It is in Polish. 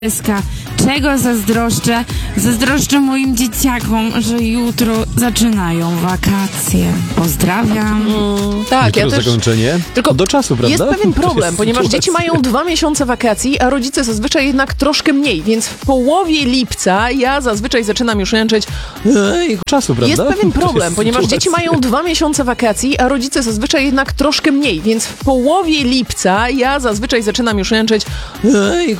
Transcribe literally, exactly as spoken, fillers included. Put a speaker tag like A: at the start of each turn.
A: Czego zazdroszczę? Zazdroszczę moim dzieciakom, że jutro zaczynają wakacje. Pozdrawiam.
B: Mm, tak,
C: jutro
B: ja też...
C: zakończenie
B: Tylko
C: do czasu, prawda?
B: jest pewien problem,
C: jest
B: ponieważ
C: sytuacja.
B: dzieci mają dwa miesiące wakacji, a rodzice zazwyczaj jednak troszkę mniej, więc w połowie lipca ja zazwyczaj zaczynam już jęczeć.
C: Ej, czasu, prawda?
B: Jest pewien
C: To
B: problem,
C: jest
B: ponieważ
C: sytuacja.
B: dzieci mają dwa miesiące wakacji, a rodzice zazwyczaj jednak troszkę mniej, więc w połowie lipca ja zazwyczaj zaczynam już jęczeć. Ej,